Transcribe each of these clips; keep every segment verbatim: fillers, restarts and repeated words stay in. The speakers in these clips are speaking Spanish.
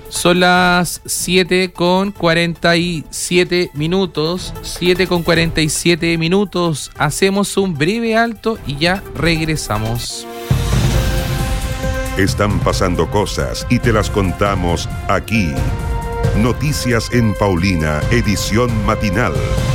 Son las siete con cuarenta y siete minutos. siete con cuarenta y siete minutos. Hacemos un breve alto y ya regresamos. Están pasando cosas y te las contamos aquí. Noticias en Paulina, edición matinal.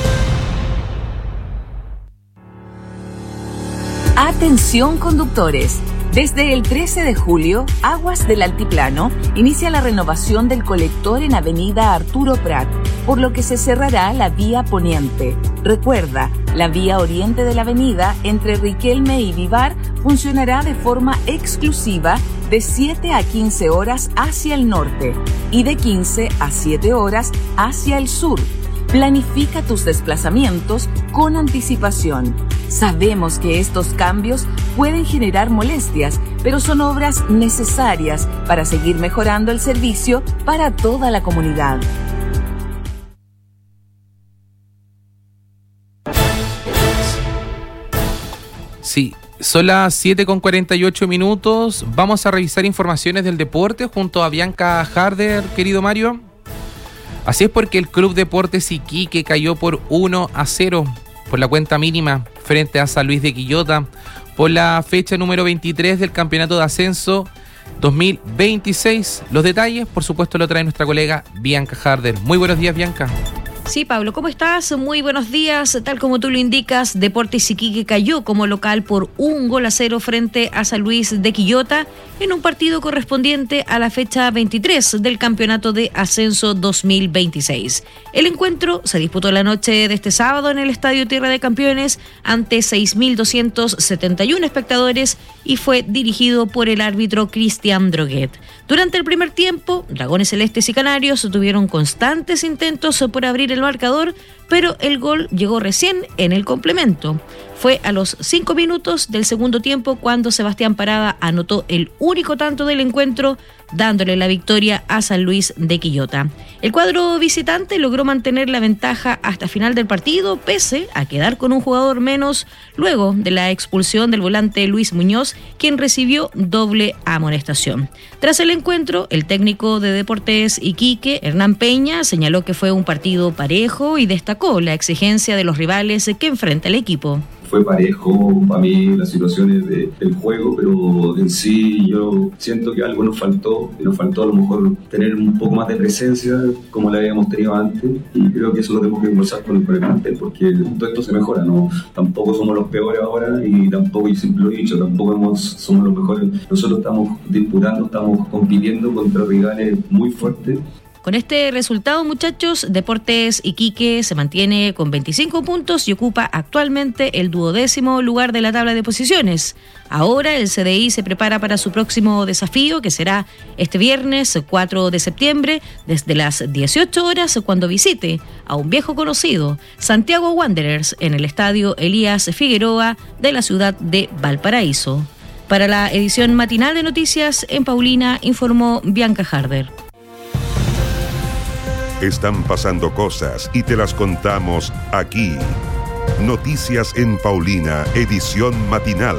Atención conductores. Desde el trece de julio, Aguas del Altiplano inicia la renovación del colector en Avenida Arturo Prat, por lo que se cerrará la vía poniente. Recuerda, la vía oriente de la avenida entre Riquelme y Vivar funcionará de forma exclusiva de siete a quince horas hacia el norte y de quince a siete horas hacia el sur. Planifica tus desplazamientos con anticipación. Sabemos que estos cambios pueden generar molestias, pero son obras necesarias para seguir mejorando el servicio para toda la comunidad. Sí, son las siete con cuarenta y ocho minutos. Vamos a revisar informaciones del deporte junto a Bianca Harder, querido Mario. Así es, porque el Club Deportes Iquique cayó por uno a cero por la cuenta mínima frente a San Luis de Quillota por la fecha número veintitrés del Campeonato de Ascenso dos mil veintiséis. Los detalles, por supuesto, lo trae nuestra colega Bianca Harder. Muy buenos días, Bianca. Sí, Pablo, ¿cómo estás? Muy buenos días. Tal como tú lo indicas, Deportes Iquique cayó como local por un gol a cero frente a San Luis de Quillota en un partido correspondiente a la fecha veintitrés del Campeonato de Ascenso dos mil veintiséis. El encuentro se disputó la noche de este sábado en el Estadio Tierra de Campeones ante seis mil doscientos setenta y uno espectadores y fue dirigido por el árbitro Cristian Droguet. Durante el primer tiempo, Dragones Celestes y Canarios tuvieron constantes intentos por abrir el marcador, pero el gol llegó recién en el complemento. Fue a los cinco minutos del segundo tiempo cuando Sebastián Parada anotó el único tanto del encuentro, dándole la victoria a San Luis de Quillota. El cuadro visitante logró mantener la ventaja hasta final del partido, pese a quedar con un jugador menos luego de la expulsión del volante Luis Muñoz, quien recibió doble amonestación. Tras el encuentro, el técnico de Deportes Iquique, Hernán Peña, señaló que fue un partido parejo y destacó la exigencia de los rivales que enfrenta el equipo. Fue parejo para mí las situaciones de, del juego, pero en sí yo siento que algo nos faltó, nos faltó a lo mejor tener un poco más de presencia como la habíamos tenido antes, y creo que eso lo tenemos que conversar con el plantel, porque todo esto se mejora, ¿no? Tampoco somos los peores ahora y tampoco, yo siempre lo he dicho, tampoco hemos, somos los mejores. Nosotros estamos disputando, estamos compitiendo contra rivales muy fuertes. Con este resultado, muchachos, Deportes Iquique se mantiene con veinticinco puntos y ocupa actualmente el duodécimo lugar de la tabla de posiciones. Ahora el C D I se prepara para su próximo desafío, que será este viernes cuatro de septiembre, desde las dieciocho horas, cuando visite a un viejo conocido, Santiago Wanderers, en el estadio Elías Figueroa de la ciudad de Valparaíso. Para la edición matinal de Noticias en Paulina, informó Bianca Harder. Están pasando cosas y te las contamos aquí. Noticias en Paulina, edición matinal.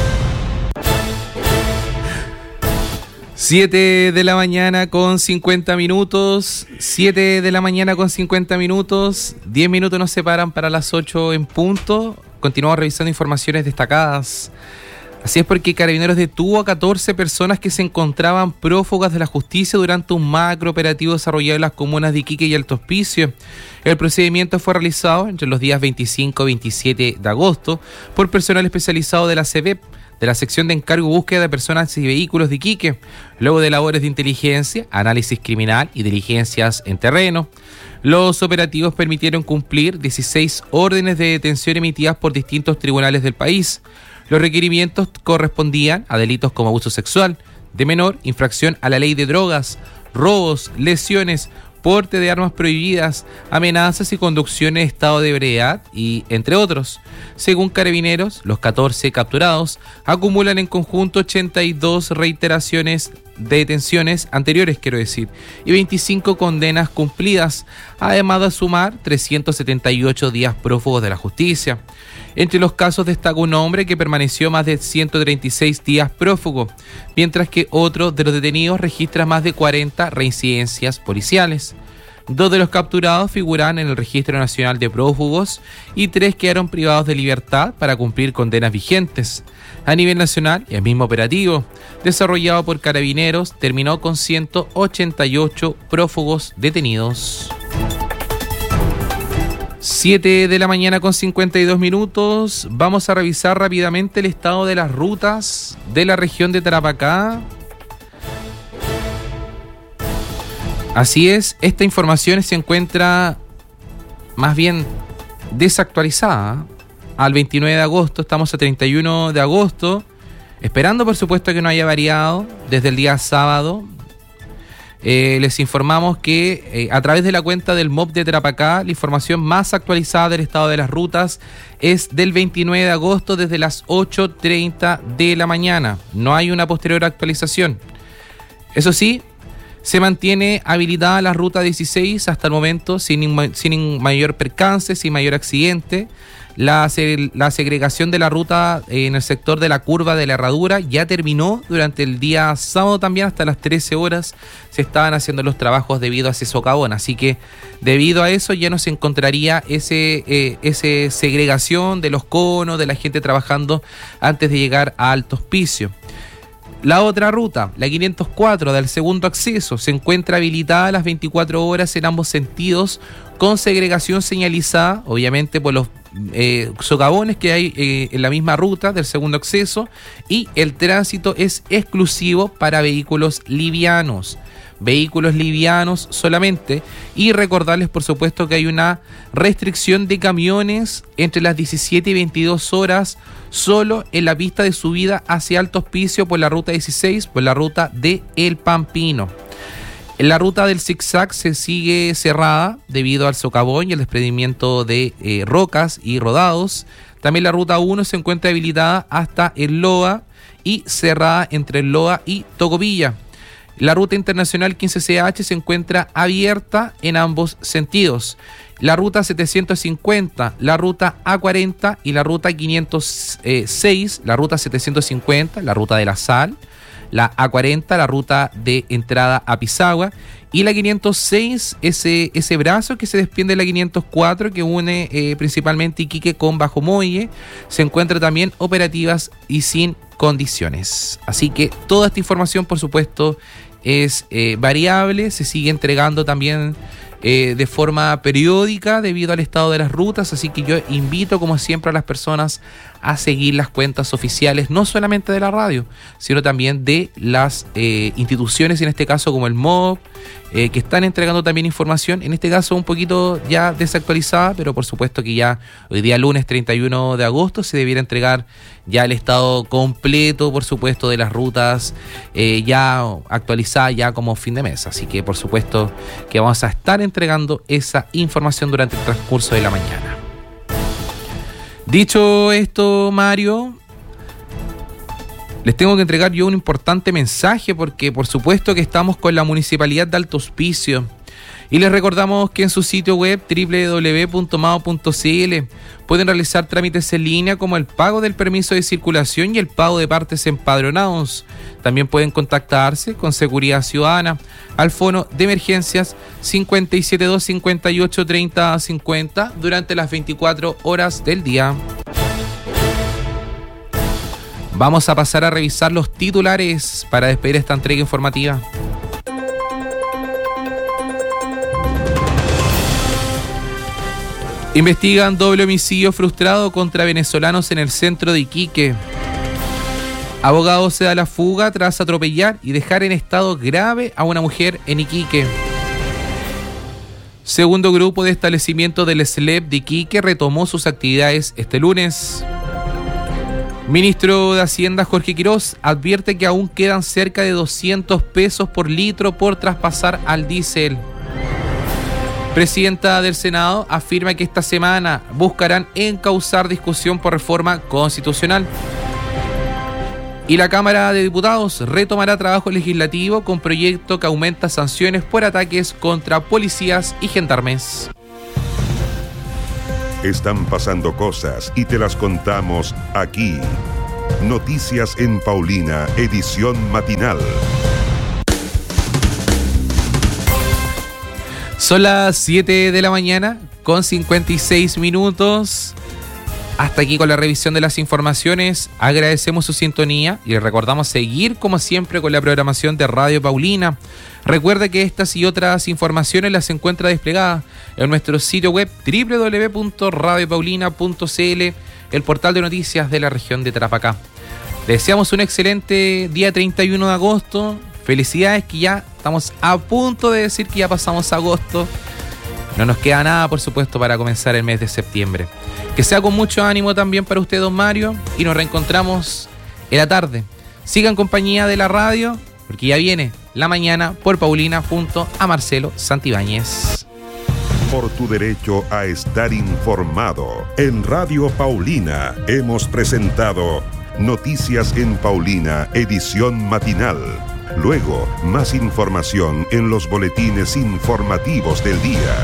siete de la mañana con cincuenta minutos. siete de la mañana con cincuenta minutos. diez minutos nos separan para las ocho en punto. Continuamos revisando informaciones destacadas. Así es, porque Carabineros detuvo a catorce personas que se encontraban prófugas de la justicia durante un macro operativo desarrollado en las comunas de Iquique y Alto Hospicio. El procedimiento fue realizado entre los días veinticinco y veintisiete de agosto por personal especializado de la C B E P, de la sección de encargo y búsqueda de personas y vehículos de Iquique, luego de labores de inteligencia, análisis criminal y diligencias en terreno. Los operativos permitieron cumplir dieciséis órdenes de detención emitidas por distintos tribunales del país. Los requerimientos correspondían a delitos como abuso sexual de menor, infracción a la ley de drogas, robos, lesiones, porte de armas prohibidas, amenazas y conducción en estado de ebriedad, y entre otros. Según Carabineros, los catorce capturados acumulan en conjunto ochenta y dos reiteraciones de detenciones anteriores, quiero decir, y veinticinco condenas cumplidas, además de sumar trescientos setenta y ocho días prófugos de la justicia. Entre los casos destaca un hombre que permaneció más de ciento treinta y seis días prófugo, mientras que otro de los detenidos registra más de cuarenta reincidencias policiales. Dos de los capturados figuran en el Registro Nacional de Prófugos y tres quedaron privados de libertad para cumplir condenas vigentes. A nivel nacional, el mismo operativo, desarrollado por Carabineros, terminó con ciento ochenta y ocho prófugos detenidos. siete de la mañana con cincuenta y dos minutos. Vamos a revisar rápidamente el estado de las rutas de la región de Tarapacá. Así es, esta información se encuentra más bien desactualizada. Al veintinueve de agosto, estamos a treinta y uno de agosto, esperando por supuesto que no haya variado desde el día sábado. Eh, les informamos que eh, a través de la cuenta del M O P de Tarapacá, la información más actualizada del estado de las rutas es del veintinueve de agosto desde las ocho treinta de la mañana. No hay una posterior actualización. Eso sí, se mantiene habilitada la ruta dieciséis hasta el momento sin, sin mayor percance, sin mayor accidente. La, la segregación de la ruta en el sector de la curva de la Herradura ya terminó durante el día sábado también, hasta las trece horas se estaban haciendo los trabajos debido a ese socavón, así que debido a eso ya no se encontraría ese, eh, ese segregación de los conos, de la gente trabajando antes de llegar a Alto Hospicio. La otra ruta, la quinientos cuatro del segundo acceso, se encuentra habilitada a las veinticuatro horas en ambos sentidos con segregación señalizada, obviamente por los eh, socavones que hay eh, en la misma ruta del segundo acceso, y el tránsito es exclusivo para vehículos livianos. Vehículos livianos solamente, y recordarles por supuesto que hay una restricción de camiones entre las diecisiete y veintidós horas solo en la pista de subida hacia Alto Hospicio por la ruta dieciséis, por la ruta de El Pampino. En la ruta del zigzag se sigue cerrada debido al socavón y el desprendimiento de eh, rocas y rodados. También la ruta uno se encuentra habilitada hasta el Loa y cerrada entre el Loa y Tocopilla. La ruta internacional quince C H se encuentra abierta en ambos sentidos. La ruta setecientos cincuenta, la ruta A cuarenta y la ruta quinientos seis, la ruta setecientos cincuenta, la ruta de la Sal, la A cuarenta, la ruta de entrada a Pisagua, y la quinientos seis, ese, ese brazo que se desprende de la quinientos cuatro que une eh, principalmente Iquique con Bajo Muelle, se encuentra también operativas y sin condiciones. Así que toda esta información, por supuesto, es eh, variable, se sigue entregando también eh, de forma periódica debido al estado de las rutas, así que yo invito como siempre a las personas a seguir las cuentas oficiales, no solamente de la radio, sino también de las eh, instituciones, en este caso como el M O B, eh, que están entregando también información, en este caso un poquito ya desactualizada, pero por supuesto que ya hoy día lunes treinta y uno de agosto se debiera entregar ya el estado completo, por supuesto, de las rutas eh, ya actualizada ya como fin de mes, así que por supuesto que vamos a estar entregando esa información durante el transcurso de la mañana. Dicho esto, Mario, les tengo que entregar yo un importante mensaje porque por supuesto que estamos con la Municipalidad de Alto Hospicio y les recordamos que en su sitio web doble u doble u doble u punto mao punto c l pueden realizar trámites en línea como el pago del permiso de circulación y el pago de partes empadronados. También pueden contactarse con Seguridad Ciudadana al fono de emergencias cinco siete dos, cinco ocho, treinta, cincuenta durante las veinticuatro horas del día. Vamos a pasar a revisar los titulares para despedir esta entrega informativa. Investigan doble homicidio frustrado contra venezolanos en el centro de Iquique. Abogado se da la fuga tras atropellar y dejar en estado grave a una mujer en Iquique. Segundo grupo de establecimiento del S L E P de Iquique retomó sus actividades este lunes. Ministro de Hacienda Jorge Quiroz advierte que aún quedan cerca de doscientos pesos por litro por traspasar al diésel. Presidenta del Senado afirma que esta semana buscarán encauzar discusión por reforma constitucional. Y la Cámara de Diputados retomará trabajo legislativo con proyecto que aumenta sanciones por ataques contra policías y gendarmes. Están pasando cosas y te las contamos aquí. Noticias en Paulina, edición matinal. Son las siete de la mañana con cincuenta y seis minutos. Hasta aquí con la revisión de las informaciones. Agradecemos su sintonía y les recordamos seguir como siempre con la programación de Radio Paulina. Recuerda que estas y otras informaciones las encuentra desplegadas en nuestro sitio web doble u doble u doble u punto radio paulina punto c l, el portal de noticias de la región de Tarapacá. Les deseamos un excelente día treinta y uno de agosto. Felicidades, que ya estamos a punto de decir que ya pasamos agosto. No nos queda nada, por supuesto, para comenzar el mes de septiembre. Que sea con mucho ánimo también para usted, don Mario, y nos reencontramos en la tarde. Siga en compañía de la radio, porque ya viene la mañana por Paulina junto a Marcelo Santibáñez. Por tu derecho a estar informado, en Radio Paulina hemos presentado Noticias en Paulina, edición matinal. Luego, más información en los boletines informativos del día.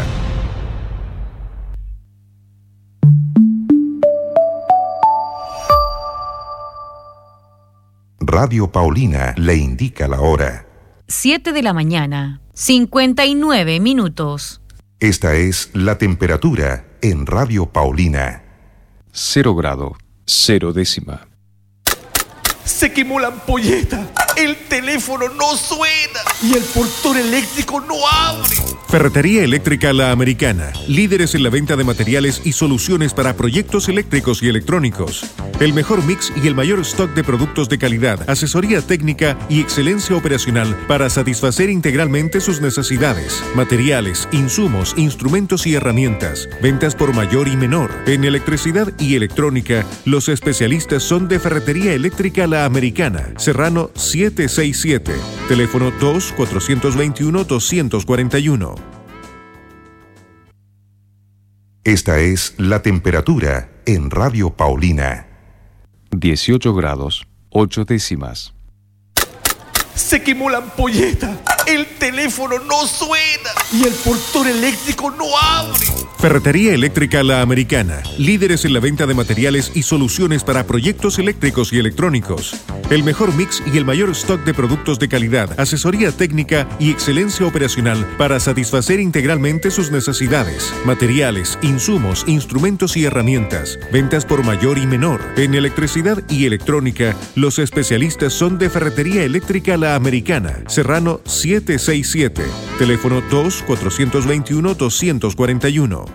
Radio Paulina le indica la hora. siete de la mañana, cincuenta y nueve minutos. Esta es la temperatura en Radio Paulina. Cero grado, cero décima. Se quemó la ampolleta, el teléfono no suena y el portón eléctrico no abre. Ferretería Eléctrica La Americana, líderes en la venta de materiales y soluciones para proyectos eléctricos y electrónicos. El mejor mix y el mayor stock de productos de calidad, asesoría técnica y excelencia operacional para satisfacer integralmente sus necesidades. Materiales, insumos, instrumentos y herramientas. Ventas por mayor y menor. En electricidad y electrónica, los especialistas son de Ferretería Eléctrica La Americana, Serrano setecientos sesenta y siete, teléfono dos cuatro dos uno dos cuatro uno. Esta es la temperatura en Radio Paulina. dieciocho grados, ocho décimas. Se quemó la ampolleta, el teléfono no suena y el portón eléctrico no abre. Ferretería Eléctrica La Americana, líderes en la venta de materiales y soluciones para proyectos eléctricos y electrónicos. El mejor mix y el mayor stock de productos de calidad, asesoría técnica y excelencia operacional para satisfacer integralmente sus necesidades. Materiales, insumos, instrumentos y herramientas. Ventas por mayor y menor. En electricidad y electrónica, los especialistas son de Ferretería Eléctrica La Americana, Serrano setecientos sesenta y siete, teléfono dos cuatro dos uno dos cuatro uno.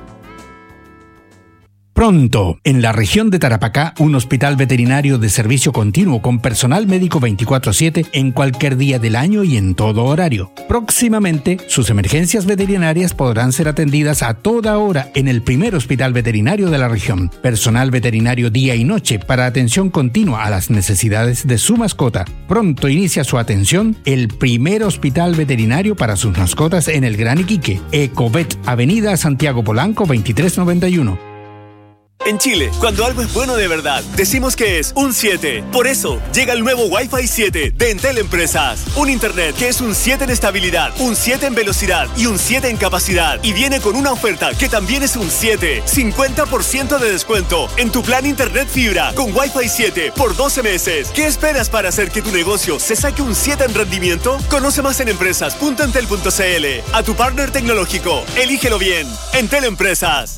Pronto, en la región de Tarapacá, un hospital veterinario de servicio continuo con personal médico veinticuatro siete en cualquier día del año y en todo horario. Próximamente, sus emergencias veterinarias podrán ser atendidas a toda hora en el primer hospital veterinario de la región. Personal veterinario día y noche para atención continua a las necesidades de su mascota. Pronto inicia su atención el primer hospital veterinario para sus mascotas en el Gran Iquique. Ecovet, Avenida Santiago Polanco veintitrés noventa y uno. En Chile, cuando algo es bueno de verdad, decimos que es un siete. Por eso, llega el nuevo Wi-Fi siete de Entel Empresas. Un internet que es un siete en estabilidad, un siete en velocidad y un siete en capacidad. Y viene con una oferta que también es un siete. cincuenta por ciento de descuento en tu plan internet fibra con Wi-Fi siete por doce meses. ¿Qué esperas para hacer que tu negocio se saque un siete en rendimiento? Conoce más en empresas punto entel punto c l. A tu partner tecnológico, elígelo bien. Entel Empresas.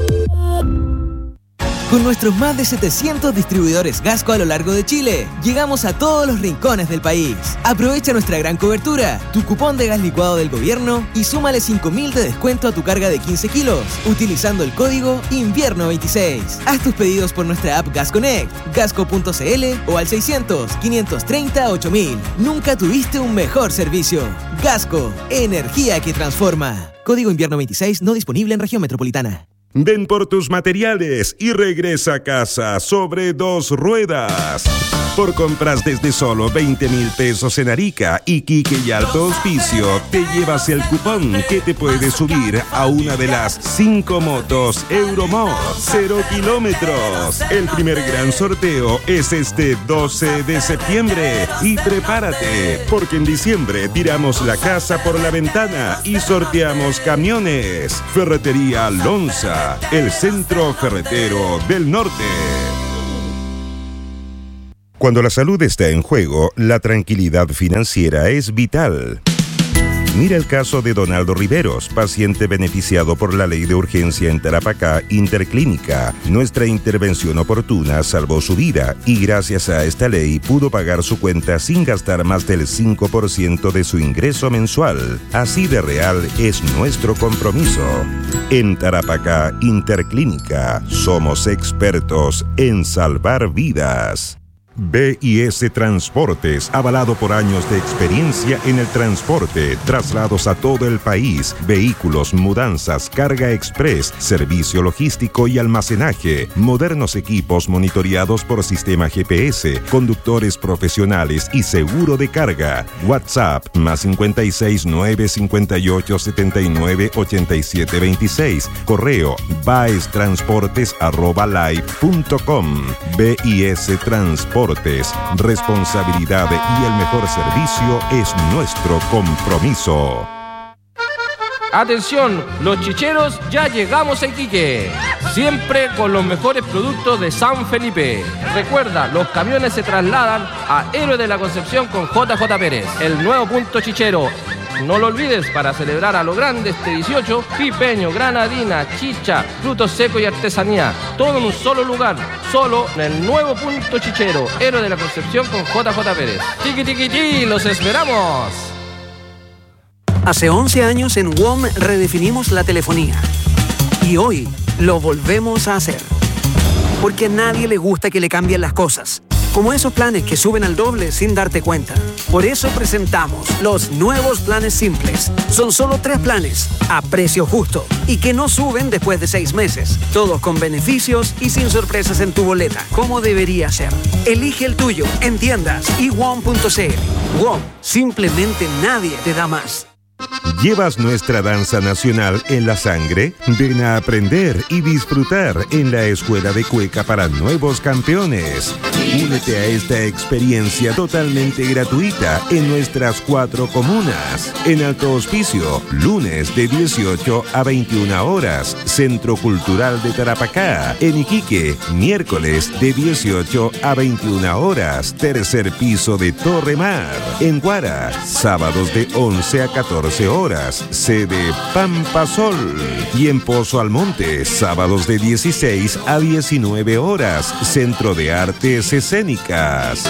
Con nuestros más de setecientos distribuidores Gasco a lo largo de Chile, llegamos a todos los rincones del país. Aprovecha nuestra gran cobertura, tu cupón de gas licuado del gobierno y súmale cinco mil de descuento a tu carga de quince kilos, utilizando el código invierno veintiséis. Haz tus pedidos por nuestra app Gas Connect, gasco punto c l o al seiscientos, quinientos treinta, ocho mil. Nunca tuviste un mejor servicio. Gasco, energía que transforma. Código invierno veintiséis no disponible en región metropolitana. Ven por tus materiales y regresa a casa sobre dos ruedas. Por compras desde solo veinte mil pesos en Arica, Iquique y Alto Hospicio, te llevas el cupón que te puede subir a una de las cinco motos Euromod cero kilómetros. El primer gran sorteo es este doce de septiembre. Y prepárate, porque en diciembre tiramos la casa por la ventana y sorteamos camiones. Ferretería Lonza, Tarapacá, el centro ferretero del norte. Cuando la salud está en juego, la tranquilidad financiera es vital. Mira el caso de Donaldo Riveros, paciente beneficiado por la ley de urgencia en Tarapacá Interclínica. Nuestra intervención oportuna salvó su vida y gracias a esta ley pudo pagar su cuenta sin gastar más del cinco por ciento de su ingreso mensual. Así de real es nuestro compromiso. En Tarapacá Interclínica somos expertos en salvar vidas. B I S Transportes, avalado por años de experiencia en el transporte, traslados a todo el país, vehículos, mudanzas, carga express, servicio logístico y almacenaje, modernos equipos monitoreados por sistema G P S, conductores profesionales y seguro de carga. WhatsApp más cincuenta y seis, nueve cincuenta y ocho, setenta y nueve, ochenta y siete veintiséis. Correo baestransportes arroba live punto com. B I S Transportes. Responsabilidad y el mejor servicio es nuestro compromiso. Atención, los chicheros ya llegamos a Iquique. Siempre con los mejores productos de San Felipe. Recuerda, los camiones se trasladan a Héroe de la Concepción con J J Pérez, el nuevo punto chichero. No lo olvides, para celebrar a lo grande este dieciocho, pipeño, granadina, chicha, frutos secos y artesanía. Todo en un solo lugar, solo en el nuevo punto chichero, Héroe de la Concepción con J J Pérez. Tiqui tiqui ti, los esperamos. Hace once años en W O M redefinimos la telefonía. Y hoy lo volvemos a hacer. Porque a nadie le gusta que le cambien las cosas. Como esos planes que suben al doble sin darte cuenta. Por eso presentamos los nuevos planes simples. Son solo tres planes, a precio justo, y que no suben después de seis meses. Todos con beneficios y sin sorpresas en tu boleta, como debería ser. Elige el tuyo en tiendas y W O M punto c l. W O M, simplemente nadie te da más. ¿Llevas nuestra danza nacional en la sangre? Ven a aprender y disfrutar en la Escuela de Cueca para Nuevos Campeones. Únete a esta experiencia totalmente gratuita en nuestras cuatro comunas. En Alto Hospicio, lunes de dieciocho a veintiuna horas, Centro Cultural de Tarapacá. En Iquique, miércoles de dieciocho a veintiuna horas, tercer piso de Torre Mar. En Guara, sábados de once a catorce horas, sede Pampa Sol. Y en Pozo Almonte, sábados de dieciséis a diecinueve horas, Centro de Artes Escénicas.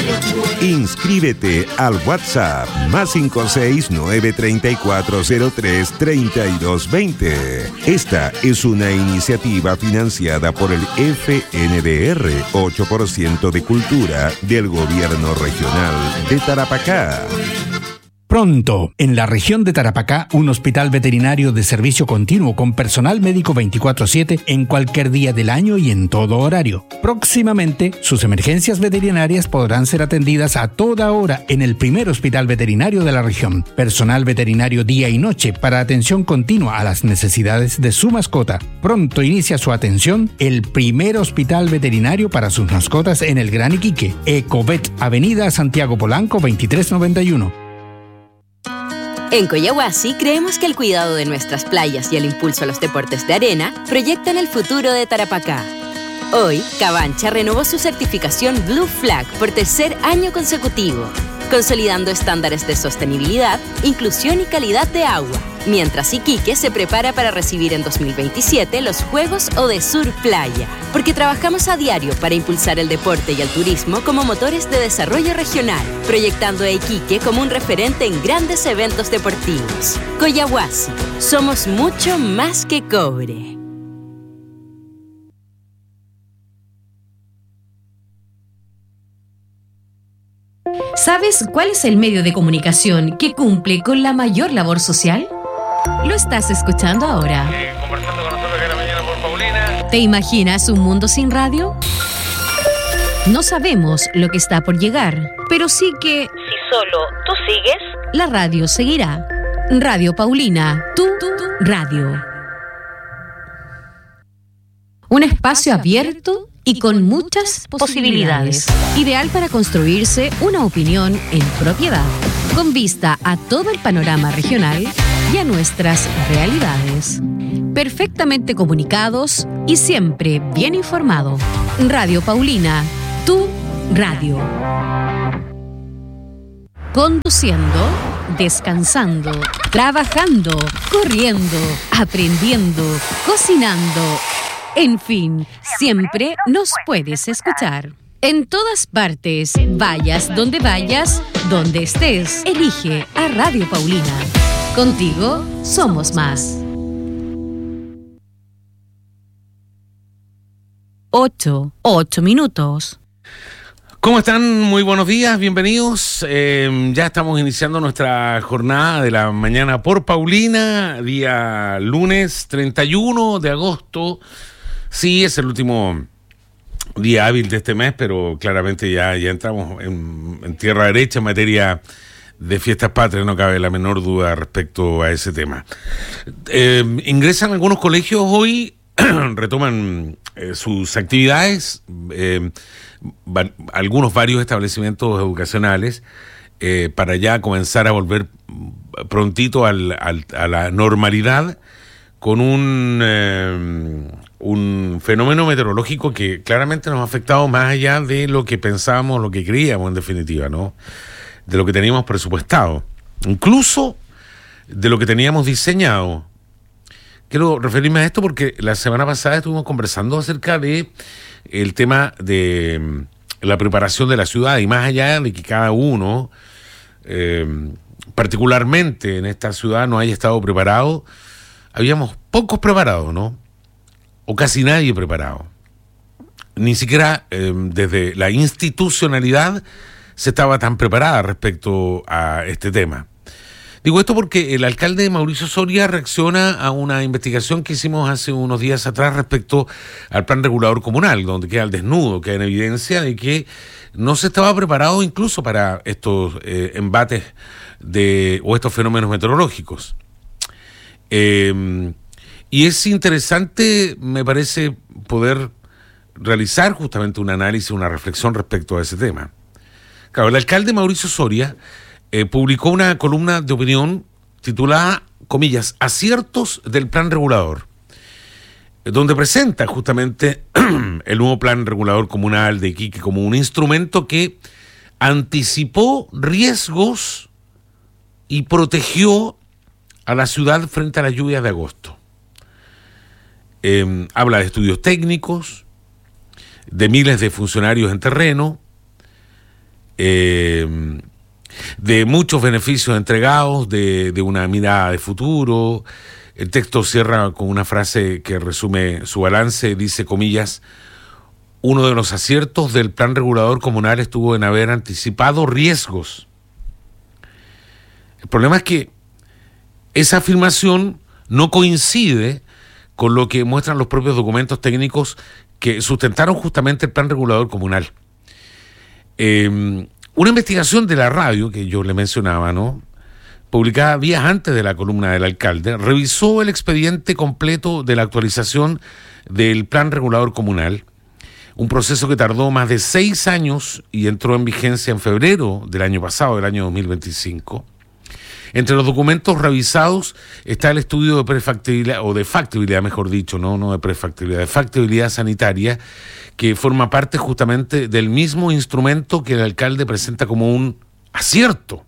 Inscríbete al WhatsApp más cinco seis nueve tres cuatro cero tres tres dos dos cero. Esta es una iniciativa financiada por el F N D R, ocho por ciento de cultura del Gobierno Regional de Tarapacá. Pronto, en la región de Tarapacá, un hospital veterinario de servicio continuo con personal médico veinticuatro siete en cualquier día del año y en todo horario. Próximamente, sus emergencias veterinarias podrán ser atendidas a toda hora en el primer hospital veterinario de la región. Personal veterinario día y noche para atención continua a las necesidades de su mascota. Pronto inicia su atención el primer hospital veterinario para sus mascotas en el Gran Iquique. Ecovet, Avenida Santiago Polanco veintitrés noventa y uno. En Coyahuasi creemos que el cuidado de nuestras playas y el impulso a los deportes de arena proyectan el futuro de Tarapacá. Hoy, Cabancha renovó su certificación Blue Flag por tercer año consecutivo, consolidando estándares de sostenibilidad, inclusión y calidad de agua, mientras Iquique se prepara para recibir en dos mil veintisiete los Juegos Odesur Playa, porque trabajamos a diario para impulsar el deporte y el turismo como motores de desarrollo regional, proyectando a Iquique como un referente en grandes eventos deportivos. Coyahuasi, somos mucho más que cobre. ¿Sabes cuál es el medio de comunicación que cumple con la mayor labor social? Lo estás escuchando ahora. Eh, conversando con nosotros cada mañana por Paulina. ¿Te imaginas un mundo sin radio? No sabemos lo que está por llegar, pero sí que... Si solo tú sigues, la radio seguirá. Radio Paulina, tu, tu, tu radio. Un espacio abierto y con muchas posibilidades. Ideal para construirse una opinión en propiedad, con vista a todo el panorama regional y a nuestras realidades. perfectamente comunicados y siempre bien informado. Radio Paulina, tu radio. Conduciendo, descansando, trabajando, corriendo, aprendiendo, cocinando. En fin, siempre nos puedes escuchar. En todas partes, vayas donde vayas, donde estés, elige a Radio Paulina. Contigo somos más. Ocho, ocho minutos. ¿Cómo están? Muy buenos días, bienvenidos. Eh, ya estamos iniciando nuestra jornada de la mañana por Paulina, día lunes treinta y uno de agosto. Sí, es el último día hábil de este mes, pero claramente ya, ya entramos en, en tierra derecha en materia de fiestas patrias, no cabe la menor duda respecto a ese tema. Eh, ingresan algunos colegios hoy, retoman eh, sus actividades, eh, va, algunos varios establecimientos educacionales, eh, para ya comenzar a volver prontito al, al, a la normalidad, con un, eh, un fenómeno meteorológico que claramente nos ha afectado más allá de lo que pensábamos, lo que creíamos en definitiva, ¿no? De lo que teníamos presupuestado, incluso de lo que teníamos diseñado. Quiero referirme a esto porque la semana pasada estuvimos conversando acerca de el tema de la preparación de la ciudad, y más allá de que cada uno, eh, particularmente en esta ciudad, no haya estado preparado, habíamos pocos preparados, ¿no? O casi nadie preparado. Ni siquiera eh, desde la institucionalidad se estaba tan preparada respecto a este tema. Digo esto porque el alcalde Mauricio Soria reacciona a una investigación que hicimos hace unos días atrás respecto al plan regulador comunal, donde queda al desnudo, queda en evidencia de que no se estaba preparado incluso para estos eh, embates de, o estos fenómenos meteorológicos. Eh, y es interesante, me parece, poder realizar justamente un análisis, una reflexión respecto a ese tema. Claro, el alcalde Mauricio Soria eh, publicó una columna de opinión titulada, comillas, aciertos del plan regulador, donde presenta justamente el nuevo plan regulador comunal de Iquique como un instrumento que anticipó riesgos y protegió a la ciudad frente a las lluvias de agosto. Eh, habla de estudios técnicos, de miles de funcionarios en terreno, eh, de muchos beneficios entregados, de, de una mirada de futuro. El texto cierra con una frase que resume su balance, dice, comillas, uno de los aciertos del plan regulador comunal estuvo en haber anticipado riesgos. El problema es que esa afirmación no coincide con lo que muestran los propios documentos técnicos que sustentaron justamente el plan regulador comunal. Eh, una investigación de la radio, que yo le mencionaba, ¿no?, publicada días antes de la columna del alcalde, revisó el expediente completo de la actualización del plan regulador comunal, un proceso que tardó más de seis años y entró en vigencia en febrero del año pasado, del año dos mil veinticinco. Entre los documentos revisados está el estudio de prefactibilidad, o de factibilidad, mejor dicho, no, no de prefactibilidad, de factibilidad sanitaria, que forma parte justamente del mismo instrumento que el alcalde presenta como un acierto.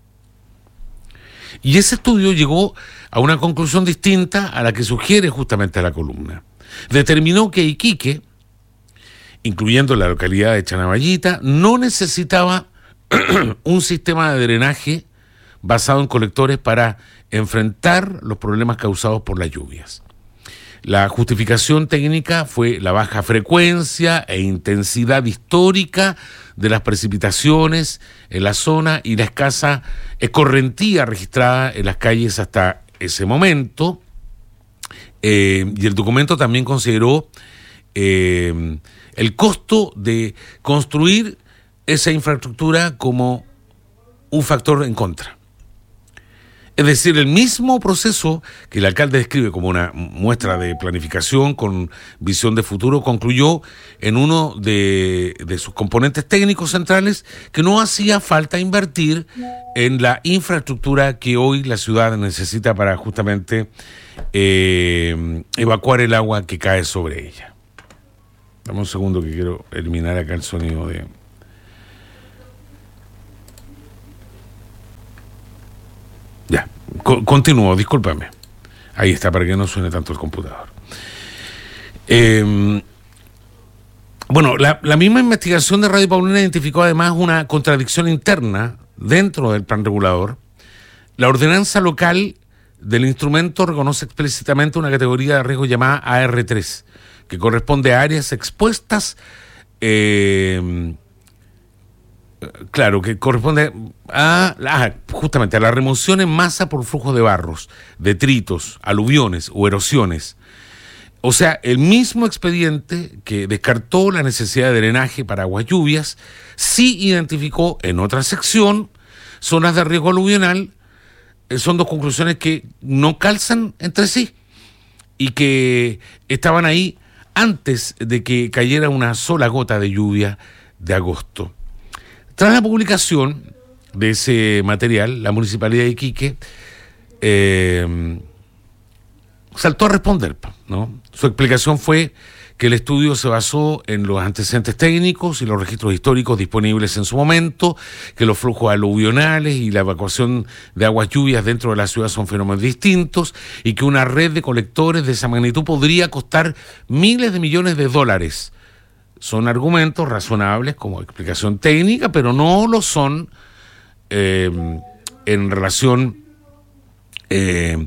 Y ese estudio llegó a una conclusión distinta a la que sugiere justamente la columna. Determinó que Iquique, incluyendo la localidad de Chanaballita, no necesitaba un sistema de drenaje basado en colectores para enfrentar los problemas causados por las lluvias. La justificación técnica fue la baja frecuencia e intensidad histórica de las precipitaciones en la zona y la escasa escorrentía registrada en las calles hasta ese momento. Eh, y el documento también consideró eh, el costo de construir esa infraestructura como un factor en contra. Es decir, el mismo proceso que el alcalde describe como una muestra de planificación con visión de futuro concluyó en uno de, de sus componentes técnicos centrales que no hacía falta invertir en la infraestructura que hoy la ciudad necesita para justamente eh, evacuar el agua que cae sobre ella. Dame un segundo que quiero eliminar acá el sonido de... Ya, co- continúo, discúlpame. Ahí está, para que no suene tanto el computador. Eh, bueno, la, la misma investigación de Radio Paulina identificó además una contradicción interna dentro del plan regulador. La ordenanza local del instrumento reconoce explícitamente una categoría de riesgo llamada A R tres, que corresponde a áreas expuestas, eh, claro, que corresponde a, a justamente a la remoción en masa por flujo de barros, detritos, aluviones o erosiones. O sea, el mismo expediente que descartó la necesidad de drenaje para aguas lluvias, sí identificó en otra sección zonas de riesgo aluvional. Eh, son dos conclusiones que no calzan entre sí y que estaban ahí antes de que cayera una sola gota de lluvia de agosto. Tras la publicación de ese material, la Municipalidad de Iquique eh, saltó a responder, ¿no? Su explicación fue que el estudio se basó en los antecedentes técnicos y los registros históricos disponibles en su momento, que los flujos aluvionales y la evacuación de aguas lluvias dentro de la ciudad son fenómenos distintos y que una red de colectores de esa magnitud podría costar miles de millones de dólares. Son argumentos razonables como explicación técnica, pero no lo son eh, en relación eh,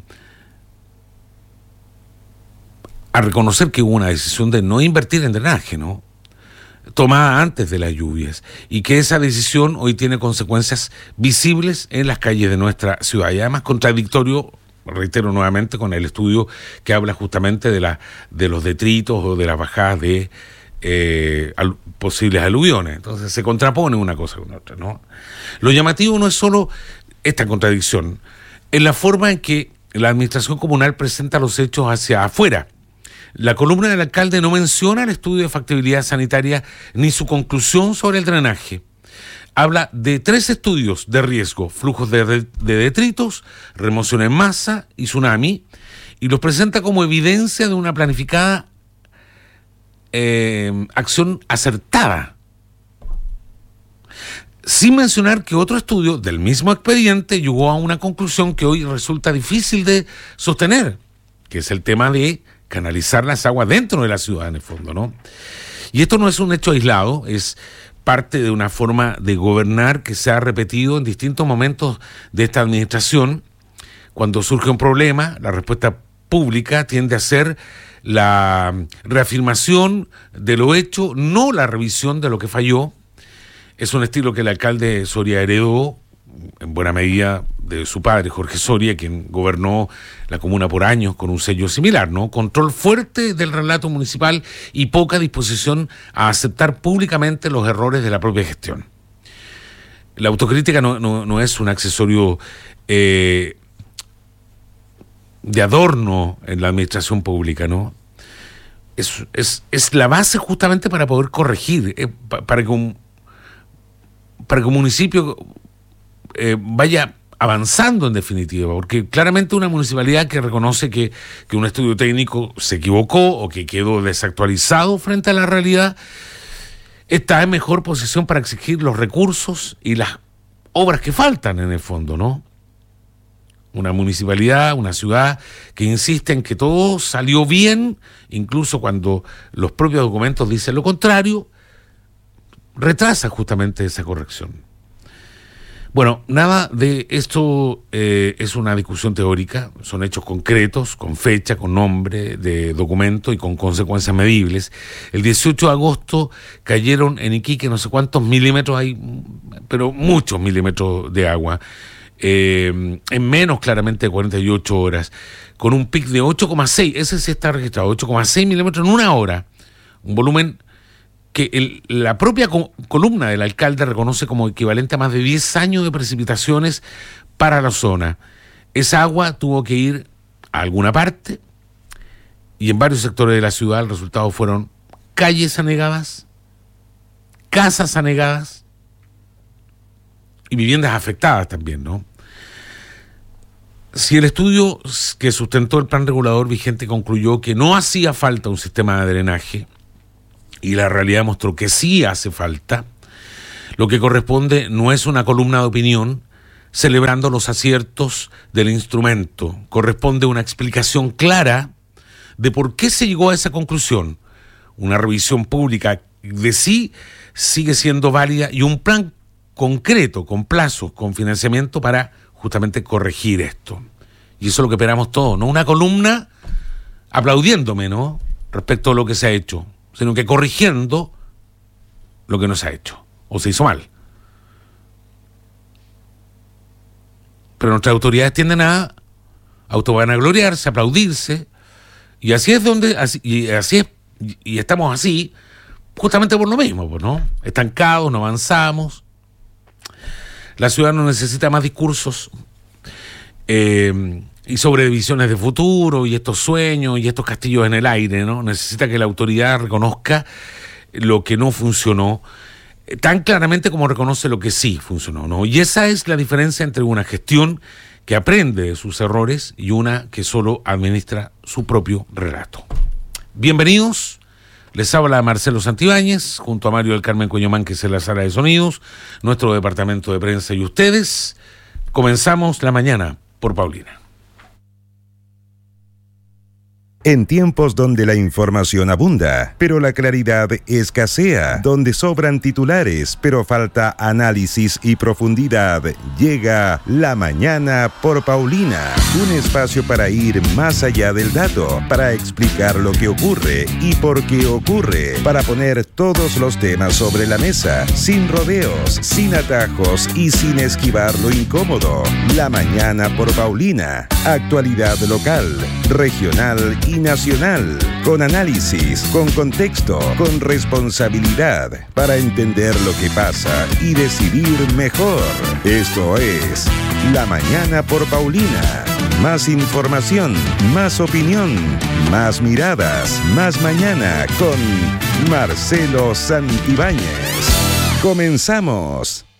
a reconocer que hubo una decisión de no invertir en drenaje, ¿no? Tomada antes de las lluvias, y que esa decisión hoy tiene consecuencias visibles en las calles de nuestra ciudad, y además contradictorio, reitero nuevamente, con el estudio que habla justamente de, la, de los detritos o de las bajadas de eh, al, posibles aluviones. Entonces se contrapone una cosa con otra, ¿no? Lo llamativo no es solo esta contradicción, es la forma en que la administración comunal presenta los hechos hacia afuera. La columna del alcalde no menciona el estudio de factibilidad sanitaria ni su conclusión sobre el drenaje. Habla de tres estudios de riesgo: flujos de, de, de detritos, remoción en masa y tsunami, y los presenta como evidencia de una planificada eh, acción acertada. Sin mencionar que otro estudio del mismo expediente llegó a una conclusión que hoy resulta difícil de sostener, que es el tema de canalizar las aguas dentro de la ciudad, en el fondo, ¿no? Y esto no es un hecho aislado, es parte de una forma de gobernar que se ha repetido en distintos momentos de esta administración. Cuando surge un problema, la respuesta pública tiende a ser la reafirmación de lo hecho, no la revisión de lo que falló. Es un estilo que el alcalde Soria heredó en buena medida de su padre, Jorge Soria, quien gobernó la comuna por años con un sello similar, ¿no? Control fuerte del relato municipal y poca disposición a aceptar públicamente los errores de la propia gestión. La autocrítica no, no, no es un accesorio eh, de adorno en la administración pública, ¿no? Es, es, es la base justamente para poder corregir, eh, para que un, para que un municipio Eh, vaya avanzando en definitiva, porque claramente una municipalidad que reconoce que, que un estudio técnico se equivocó o que quedó desactualizado frente a la realidad, está en mejor posición para exigir los recursos y las obras que faltan en el fondo, ¿no? Una municipalidad, una ciudad que insiste en que todo salió bien, incluso cuando los propios documentos dicen lo contrario, retrasa justamente esa corrección. Bueno, nada de esto eh, es una discusión teórica, son hechos concretos, con fecha, con nombre de documento y con consecuencias medibles. El dieciocho de agosto cayeron en Iquique no sé cuántos milímetros, hay, pero muchos milímetros de agua, eh, en menos claramente de cuarenta y ocho horas, con un pic de ocho coma seis, ese sí está registrado, ocho coma seis milímetros en una hora, un volumen que el, la propia co- columna del alcalde reconoce como equivalente a más de diez años de precipitaciones para la zona. esa agua tuvo que ir a alguna parte y en varios sectores de la ciudad el resultado fueron calles anegadas, casas anegadas y viviendas afectadas también, ¿no? Si el estudio que sustentó el plan regulador vigente concluyó que no hacía falta un sistema de drenaje y la realidad mostró que sí hace falta, lo que corresponde no es una columna de opinión celebrando los aciertos del instrumento, corresponde una explicación clara de por qué se llegó a esa conclusión. Una revisión pública de sí sigue siendo válida y un plan concreto, con plazos, con financiamiento para justamente corregir esto. Y eso es lo que esperamos todos, no una columna aplaudiéndome, ¿no?, respecto a lo que se ha hecho, sino que corrigiendo lo que no se ha hecho o se hizo mal. Pero nuestras autoridades tienden a autovanagloriarse, a aplaudirse, y así es donde así, y así es, y estamos así justamente por lo mismo, pues, ¿no? Estancados, no avanzamos. La ciudad no necesita más discursos eh, y sobre visiones de futuro y estos sueños y estos castillos en el aire, ¿no? Necesita que la autoridad reconozca lo que no funcionó eh, tan claramente como reconoce lo que sí funcionó, ¿no? Y esa es la diferencia entre una gestión que aprende de sus errores y una que solo administra su propio relato. Bienvenidos. Les habla Marcelo Santibáñez, junto a Mario del Carmen Cueñomán, que es en la sala de sonidos, nuestro departamento de prensa y ustedes. Comenzamos la mañana por Paulina. En tiempos donde la información abunda, pero la claridad escasea, donde sobran titulares, pero falta análisis y profundidad, llega La Mañana por Paulina, un espacio para ir más allá del dato, para explicar lo que ocurre y por qué ocurre, para poner todos los temas sobre la mesa, sin rodeos, sin atajos y sin esquivar lo incómodo. La Mañana por Paulina, actualidad local, regional y nacional, con análisis, con contexto, con responsabilidad, para entender lo que pasa y decidir mejor. Esto es La Mañana por Paulina. Más información, más opinión, más miradas, más mañana con Marcelo Santibáñez. Comenzamos.